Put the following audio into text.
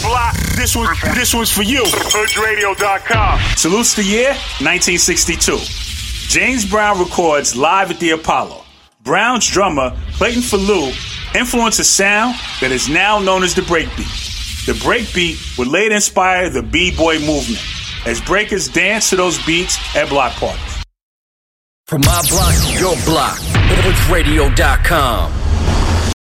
block, this one's for you. HoodRadio.com. Salutes the year, 1962. James Brown records live at the Apollo. Brown's drummer, Clayton Falou, influenced a sound that is now known as the breakbeat. The breakbeat would later inspire the B-boy movement, as breakers dance to those beats at block parties. From my block to your block, HoodRadio.com.